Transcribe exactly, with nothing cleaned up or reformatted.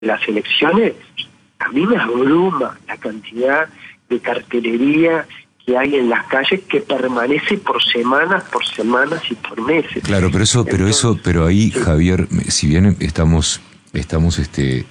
las elecciones, a mí me abruma la cantidad de cartelería que hay en las calles que permanece por semanas, por semanas y por meses. Claro, pero eso, pero Entonces, eso, pero ahí, sí. Javier, si bien estamos, estamos este